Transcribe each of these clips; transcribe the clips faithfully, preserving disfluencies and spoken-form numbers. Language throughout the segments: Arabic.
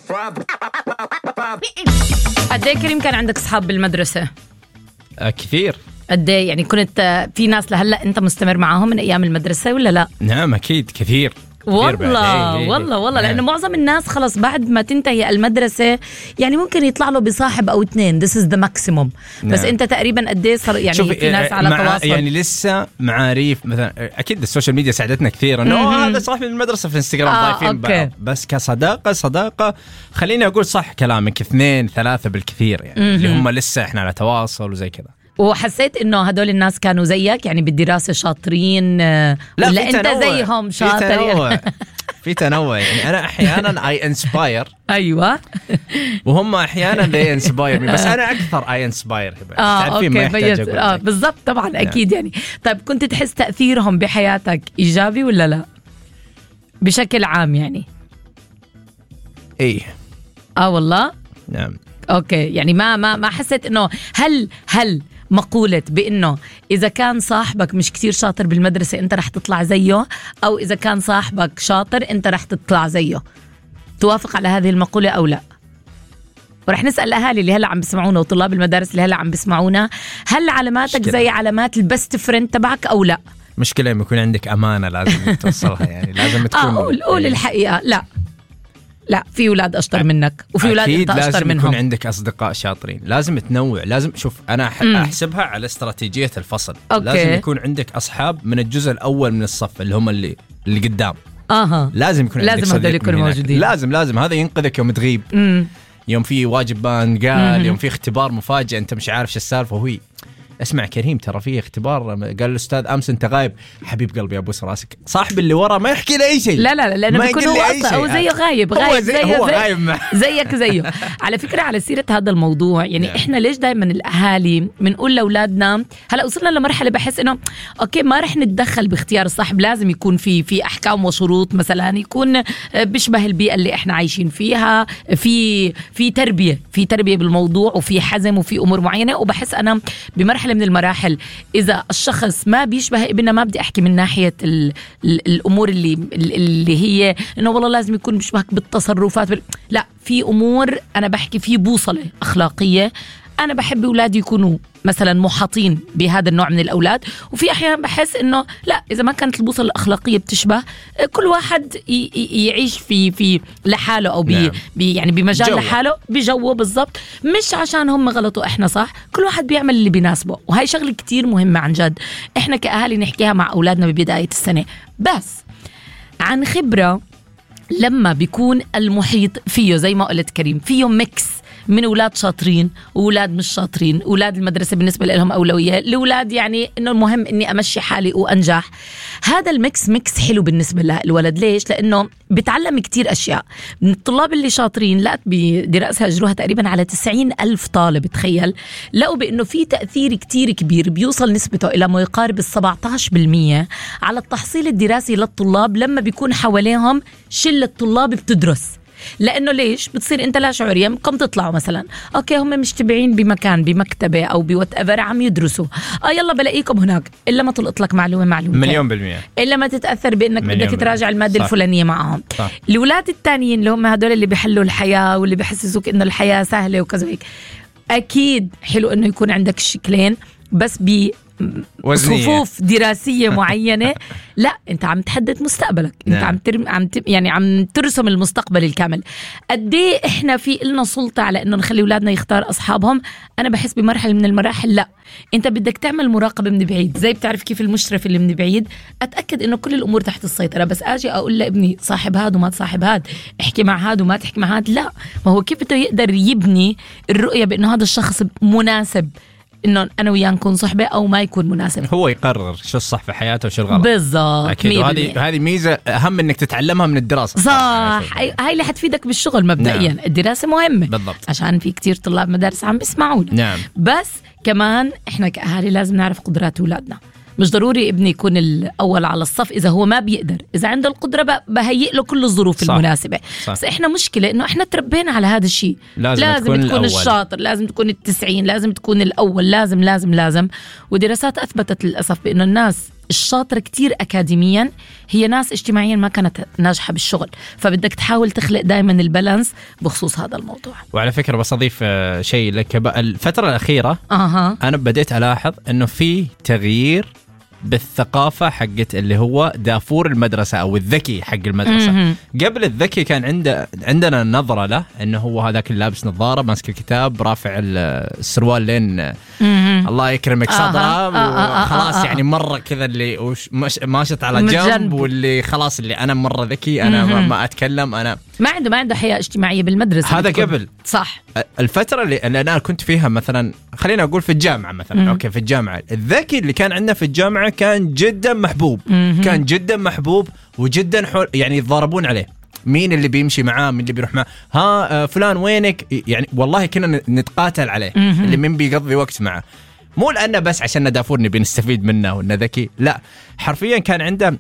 قد ايه كريم كان عندك اصحاب بالمدرسه؟ آه كثير. قد ايه يعني كنت في ناس لهلا انت مستمر معاهم من ايام المدرسه ولا لا؟ نعم اكيد كثير. والله إيه والله والله لأنه معظم الناس خلص بعد ما تنتهي المدرسة يعني ممكن يطلع له بصاحب أو اثنين. this is the maximum. بس أنت تقريبا قد ايه صار يعني في ناس على تواصل يعني لسه معاريف مثلا. أكيد السوشيال ميديا ساعدتنا كثير إنه هذا صاحب المدرسة في انستغرام آه ضايفين بعض. بس كصداقة صداقة خليني أقول صح كلامك اثنين ثلاثة بالكثير يعني اللي هم لسه إحنا على تواصل وزي كذا. وحسيت انه هدول الناس كانوا زيك يعني بالدراسة شاطرين ولا انت زيهم شاطر؟ في تنوع في تنوع يعني انا احيانا اي انسباير ايوه وهم احيانا they انسباير بس انا اكثر اي انسباير. اه اوكي بيز... اه بالضبط طبعا اكيد يعني. طيب كنت تحس تأثيرهم بحياتك ايجابي ولا لا بشكل عام يعني؟ ايه اه والله نعم. اوكي يعني ما ما ما حسيت انه هل هل مقولة بأنه إذا كان صاحبك مش كتير شاطر بالمدرسة أنت رح تطلع زيه، أو إذا كان صاحبك شاطر أنت رح تطلع زيه، توافق على هذه المقولة أو لا؟ ورح نسأل الأهالي اللي هلأ عم بسمعونا وطلاب المدارس اللي هلأ عم بسمعونا، هل علاماتك زي علامات البست فريند تبعك أو لا؟ مشكلة يكون عندك أمانة لازم توصلها يعني لازم تكون آه قول قول الحقيقة. لا لا في أولاد أشطر منك وفي أولاد أنت أشطر منهم. لازم يكون عندك أصدقاء شاطرين، لازم تنوع. لازم شوف أنا أحسبها على استراتيجية الفصل. أوكي. لازم يكون عندك أصحاب من الجزء الأول من الصف اللي هم اللي اللي قدام. أها لازم يكون عندك لازم هذول يكونوا موجودين. لازم لازم هذا ينقذك يوم تغيب. مم. يوم في واجب بان قال، يوم في اختبار مفاجئ أنت مش عارف شو السالفة. وهي اسمع كريم ترى في اختبار قال الأستاذ أمس أنت غايب. حبيب قلبي أبوس راسك، صاحب اللي ورا ما يحكي لي أي شيء. لا لا لا لأنه بيكون هو أصلا أو زيه غايب غايب زي زيه هو زي غايب زيك زيه. على فكرة على سيرة هذا الموضوع يعني yeah. إحنا ليش دايما الأهالي بنقول لأولادنا هلا وصلنا لمرحلة بحس إنه أوكي ما رح نتدخل باختيار الصاحب، لازم يكون في في أحكام وشروط، مثلا يكون بيشبه البيئة اللي إحنا عايشين فيها، في في تربية في تربية بالموضوع وفي حزم وفي أمور معينة. وبحس أنا بمرحلة من المراحل إذا الشخص ما بيشبه ابننا ما بدي أحكي من ناحية ال ال الأمور اللي اللي هي إنه والله لازم يكون بيشبهك بالتصرفات بال... لا في أمور أنا بحكي في بوصلة أخلاقية. أنا بحب أولادي يكونوا مثلا محاطين بهذا النوع من الأولاد، وفي أحيان بحس إنه لا إذا ما كانت البوصلة الأخلاقية بتشبه كل واحد ي- ي- يعيش في في لحاله أو بي نعم. بي يعني بمجال جوه. لحاله بجوه بالضبط، مش عشان هم غلطوا إحنا صح، كل واحد بيعمل اللي بيناسبه. وهي شغلة كتير مهمة عن جد إحنا كأهالي نحكيها مع أولادنا ببداية السنة. بس عن خبرة لما بيكون المحيط فيه زي ما قلت كريم فيه ميكس من أولاد شاطرين وأولاد مش شاطرين، أولاد المدرسة بالنسبة لهم أولوية، الأولاد يعني إنه المهم إني أمشي حالي وأنجح. هذا الميكس ميكس حلو بالنسبة للولد. ليش؟ لأنه بتعلم كتير أشياء. من الطلاب اللي شاطرين لقت بدراسة أجروها تقريبا على تسعين ألف طالب، تخيل، لقوا بأنه في تأثير كتير كبير بيوصل نسبته إلى ما يقارب السبعة عشر بالمية على التحصيل الدراسي للطلاب لما بيكون حواليهم شلة طلاب بتدرس. لأنه ليش بتصير أنت لا شعوريا قم تطلعوا مثلا أوكي هم مجتمعين بمكان بمكتبة أو بوات أفر عم يدرسوا، آه يلا بلاقيكم هناك، إلا ما طلقت لك معلومة معلومة مليون بالمية، إلا ما تتأثر بأنك بدك تراجع المادة صح. الفلانية معهم. الأولاد التانيين اللي هم هدول اللي بيحلوا الحياة واللي بيحسسوك إنه الحياة سهلة وكذا هيك، أكيد حلو إنه يكون عندك الشكلين بس ب صفوف دراسية معينة. لا أنت عم تحدد مستقبلك، أنت نعم. عم ترم عم ت... يعني عم ترسم المستقبل الكامل. قديه إحنا في لنا سلطة على إنه نخلي أولادنا يختار أصحابهم؟ أنا بحس بمرحلة من المراحل لا، أنت بدك تعمل مراقبة من بعيد، زي بتعرف كيف المشرف اللي من بعيد أتأكد إنه كل الأمور تحت السيطرة. بس أجي أقول لابني صاحب هاد وما تصاحب هاد، احكي مع هاد وما تحكي مع هاد، لا، ما هو كيف بده يقدر يبني الرؤية بإنه هذا الشخص مناسب إنه أنا وياه نكون صحبة أو ما يكون مناسب؟ هو يقرر شو الصح في حياته وشو الغلط بالضبط. أكيد، وهذه هذه ميزة أهم إنك تتعلمها من الدراسة صح. هاي اللي حتفيدك بالشغل مبدئيا. نعم. الدراسة مهمة بالضبط، عشان في كتير طلاب مدارس عم بيسمعونا. نعم. بس كمان إحنا كأهالي لازم نعرف قدرات أولادنا. مش ضروري ابني يكون الأول على الصف إذا هو ما بيقدر، إذا عنده القدرة بهيئ له كل الظروف صح. المناسبة صح. بس إحنا مشكلة إنه إحنا تربينا على هذا الشيء، لازم, لازم تكون, تكون الشاطر، لازم تكون التسعين، لازم تكون الأول، لازم لازم لازم. ودراسات أثبتت للأسف بأنه الناس الشاطرة كتير أكاديميا هي ناس اجتماعيا ما كانت ناجحة بالشغل، فبدك تحاول تخلق دائما البالانس بخصوص هذا الموضوع. وعلى فكرة بس أضيف شيء لك، الفترة الأخيرة أها. أنا بديت ألاحظ أنه في تغيير بالثقافة حقت اللي هو دافور المدرسة أو الذكي حق المدرسة. مم. قبل الذكي كان عنده عندنا نظرة له أنه هو هذاك اللي لابس نظارة ماسك الكتاب رافع السروال لين مم. الله يكرمك صدره آه. آه. وخلاص آه. آه. يعني مرة كذا اللي وش مش ماشت على جنب, جنب واللي خلاص اللي أنا مرة ذكي أنا ما, ما أتكلم أنا ما عنده ما عنده حياة اجتماعية بالمدرسة. هذا قبل صح. الفترة اللي, اللي أنا كنت فيها مثلا خلينا أقول في الجامعة مثلا. مم. أوكي في الجامعة الذكي اللي كان عندنا في الجامعة كان جدا محبوب. مم. كان جدا محبوب وجدا حول يعني يتضاربون عليه مين اللي بيمشي معاه مين اللي بيروح معاه ها فلان وينك يعني والله كنا نتقاتل عليه. مم. اللي من بيقضي وقت معه مو لأنه بس عشان ندافور نبي نستفيد منه وإنه ذكي لا حرفيا كان عنده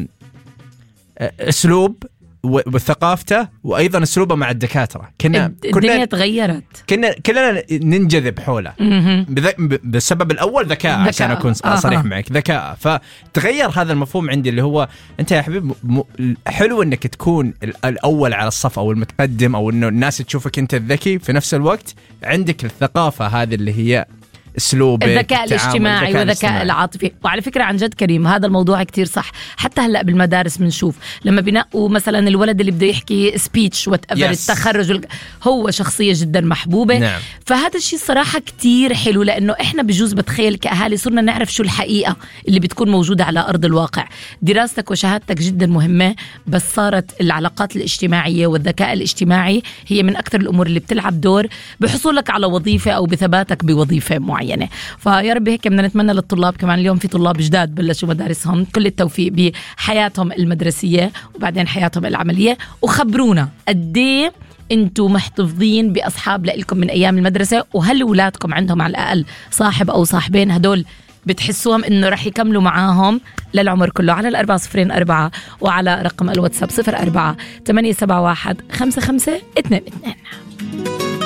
أسلوب وثقافته وأيضا أسلوبه مع الدكاترة. كنا الدنيا تغيرت كنا كلنا ننجذب حوله بالسبب الأول ذكاء عشان أكون صريح معك ذكاء. فتغير هذا المفهوم عندي اللي هو أنت يا حبيب حلو أنك تكون الأول على الصف أو المتقدم أو أنه الناس تشوفك أنت الذكي في نفس الوقت عندك الثقافة هذه اللي هي اسلوب الذكاء الاجتماعي والذكاء العاطفي. وعلى فكره عن جد كريم هذا الموضوع كتير صح. حتى هلا بالمدارس بنشوف لما بينقوا مثلا الولد اللي بده يحكي سبيتش وات ايفر التخرج والج... هو شخصيه جدا محبوبه. نعم. فهذا الشيء صراحه كتير حلو لانه احنا بجوز بتخيل كاهالي صرنا نعرف شو الحقيقه اللي بتكون موجوده على ارض الواقع. دراستك وشهادتك جدا مهمه بس صارت العلاقات الاجتماعيه والذكاء الاجتماعي هي من اكثر الامور اللي بتلعب دور بحصولك على وظيفه او بثباتك بوظيفه معينه. يعني فيا رب هيك بدنا نتمنى للطلاب كمان اليوم في طلاب جداد بلشوا مدارسهم كل التوفيق بحياتهم المدرسية وبعدين حياتهم العملية. وخبرونا قديه انتوا محتفظين بأصحاب لإلكم من أيام المدرسة وهل أولادكم عندهم على الأقل صاحب أو صاحبين هدول بتحسوهم إنه رح يكملوا معاهم للعمر كله. على الأربعة صفرين أربعة وعلى رقم الواتساب صفر أربعة ثمانية سبعة واحد خمسة خمسة اثنين اثنين.